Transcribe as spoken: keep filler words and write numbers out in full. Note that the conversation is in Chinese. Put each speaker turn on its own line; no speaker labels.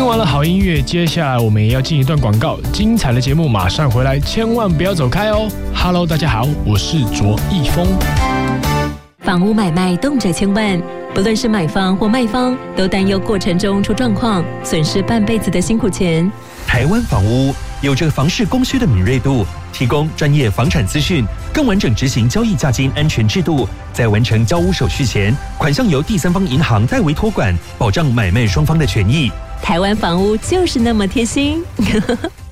听完了好音乐，接下来我们也要进一段广告，精彩的节目马上回来，千万不要走开哦。Hello， 大家好，我是卓一峰。
房屋买卖动辄千万，不论是买方或卖方，都担忧过程中出状况，损失半辈子的辛苦钱。
台湾房屋有着房市供需的敏锐度，提供专业房产资讯，更完整执行交易价金安全制度。在完成交屋手续前，款项由第三方银行代为托管，保障买卖双方的权益。
台湾房屋就是那么贴心。